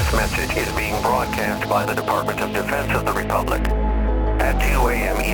This message is being broadcast by the Department of Defense of the Republic at 2 a.m.